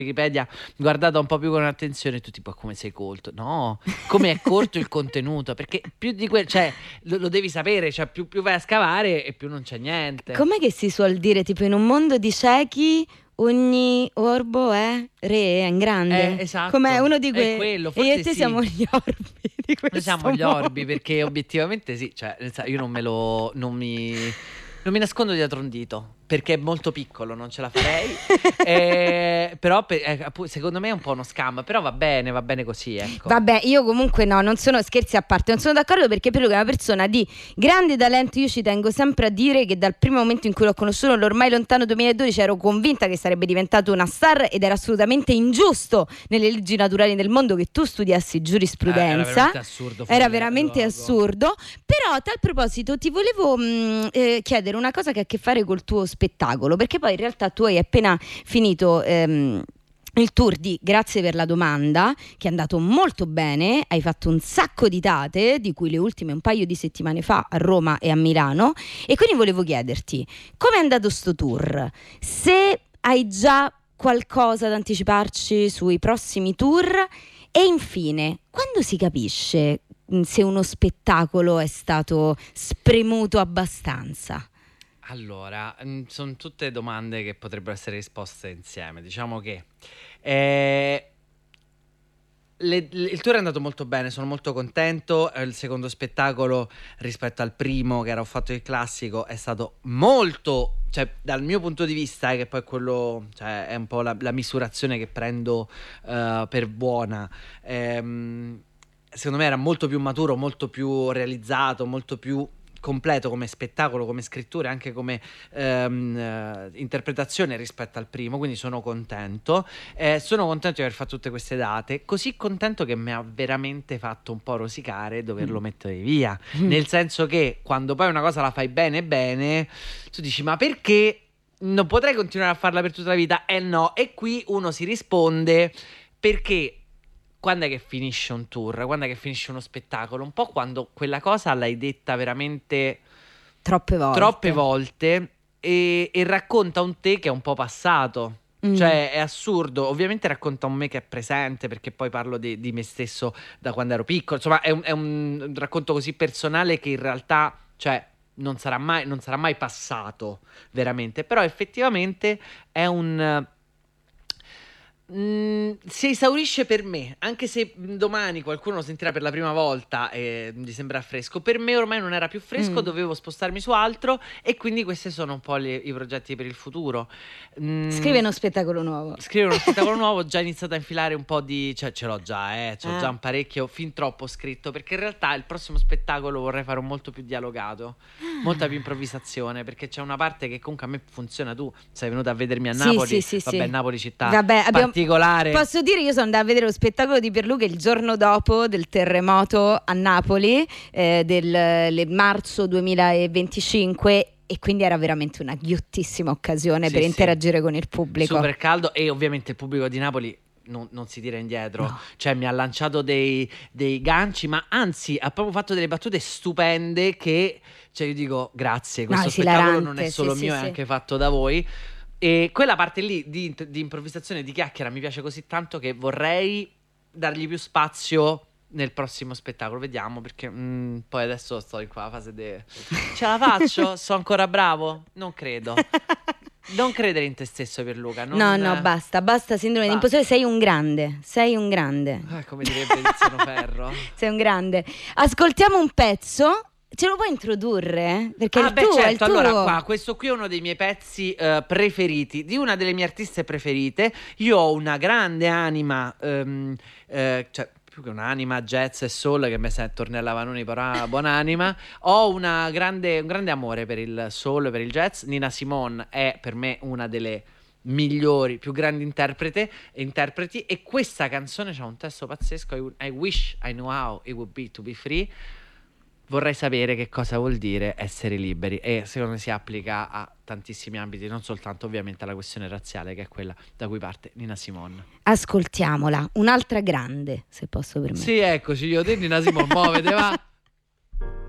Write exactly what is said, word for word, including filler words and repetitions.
Wikipedia guardata un po' più con attenzione, tu tipo come sei colto? No, come è corto il contenuto, perché più di quel, cioè lo, lo devi sapere, cioè più, più vai a scavare e più non c'è niente. Com'è che si suol dire, tipo in un mondo di ciechi ogni orbo è re, è in grande? Eh, esatto, Come uno di è quei... quello, E io e forse te sì. siamo gli orbi di questo Noi siamo gli mondo. orbi, perché obiettivamente sì, cioè nel sen- io non me lo non mi non mi nascondo dietro un dito, perché è molto piccolo, non ce la farei. Eh, però per- eh, appu- secondo me è un po' uno scam, però va bene, va bene così, ecco. Vabbè, io comunque no, non sono, scherzi a parte, non sono d'accordo perché Pierluca è una persona di grande talento. Io ci tengo sempre a dire che dal primo momento in cui l'ho conosciuto, l'ormai lontano duemiladodici, ero convinta che sarebbe diventato una star, ed era assolutamente ingiusto nelle leggi naturali del mondo che tu studiassi giurisprudenza. Eh, era veramente assurdo fuori Era le- veramente luogo. assurdo. Però a tal proposito ti volevo mh, eh, chiedere una cosa che ha a che fare col tuo spettacolo, perché poi in realtà tu hai appena finito ehm, il tour di Grazie per la domanda, che è andato molto bene, hai fatto un sacco di date, di cui le ultime un paio di settimane fa a Roma e a Milano, e quindi volevo chiederti come è andato sto tour, se hai già qualcosa da anticiparci sui prossimi tour, e infine quando si capisce mh, se uno spettacolo è stato spremuto abbastanza. Allora, sono tutte domande che potrebbero essere risposte insieme. Diciamo che eh, le- le- il tour è andato molto bene, sono molto contento. Eh, Il secondo spettacolo rispetto al primo, che era Ho fatto il classico, è stato molto, cioè dal mio punto di vista, eh, che poi è quello, cioè è un po' la, la misurazione che prendo eh, per buona. Ehm, secondo me era molto più maturo, molto più realizzato, molto più completo come spettacolo, come scrittura, anche come ehm, eh, interpretazione rispetto al primo, quindi sono contento. Eh, sono contento di aver fatto tutte queste date, così contento che mi ha veramente fatto un po' rosicare doverlo Mm. mettere via, Mm. nel senso che quando poi una cosa la fai bene bene, tu dici ma perché non potrei continuare a farla per tutta la vita? Eh no, e qui uno si risponde perché quando è che finisce un tour? Quando è che finisce uno spettacolo? Un po' quando quella cosa l'hai detta veramente Troppe volte. troppe volte e, e racconta un te che è un po' passato. Mm. Cioè è assurdo, ovviamente racconta un me che è presente, perché poi parlo di, di me stesso da quando ero piccolo. Insomma è un, è un racconto così personale che in realtà, cioè, non sarà mai, non sarà mai passato veramente. Però effettivamente è un... Mm, si esaurisce per me, anche se domani qualcuno lo sentirà per la prima volta e gli sembra fresco. Per me ormai non era più fresco, Mm. dovevo spostarmi su altro, e quindi questi sono un po' le- i progetti per il futuro. Mm, Scrive uno spettacolo nuovo. Scrivere uno spettacolo nuovo, ho già iniziato a infilare un po' di... cioè ce l'ho già, eh, c'ho Ah. già un parecchio, fin troppo scritto, perché in realtà il prossimo spettacolo vorrei fare un molto più dialogato, molta più improvvisazione, perché c'è una parte che comunque a me funziona. Tu sei venuta a vedermi a Sì, Napoli, sì, sì, vabbè, sì. Napoli città Vabbè, abbiamo- particolare. Posso dire, io sono andata a vedere lo spettacolo di Pierluca il giorno dopo del terremoto a Napoli, eh, del le- marzo duemilaventicinque, e quindi era veramente una ghiottissima occasione Sì, per sì. interagire con il pubblico. Super caldo, e ovviamente il pubblico di Napoli non, non si tira indietro. No. Cioè mi ha lanciato dei, dei ganci, ma anzi ha proprio fatto delle battute stupende che, cioè io dico grazie, questo No, è spettacolo esilarante, non è sì, solo sì, mio, sì. è anche fatto da voi. E quella parte lì di, di improvvisazione, di chiacchiera mi piace così tanto che vorrei dargli più spazio nel prossimo spettacolo. Vediamo, perché mm, poi adesso sto in quella fase di ce la faccio? Sono ancora bravo? Non credo. Non credere in te stesso, Pierluca. Non... No, no, basta, basta sindrome Basta. dell'impostore, sei un grande, sei un grande. Eh, come direbbe Tiziano Ferro. Sei un grande. Ascoltiamo un pezzo. Ce lo puoi introdurre? Perché Ah, il beh, tuo, è il certo. tuo. Allora, qua, questo qui è uno dei miei pezzi eh, preferiti, di una delle mie artiste preferite. Io ho una grande anima, ehm, eh, cioè più che un'anima jazz e soul, che mi sento Ornella Vanoni, però buonanima. Ho una grande, un grande amore per il soul, per il jazz. Nina Simone è per me una delle migliori, più grandi interprete, interpreti, e questa canzone c'ha un testo pazzesco. I, I wish I knew how it would be to be free. Vorrei sapere che cosa vuol dire essere liberi, e secondo me si applica a tantissimi ambiti, non soltanto ovviamente alla questione razziale, che è quella da cui parte Nina Simone. Ascoltiamola, un'altra grande, se posso permettere. Sì, eccoci, io te Nina Simone, muovete, va.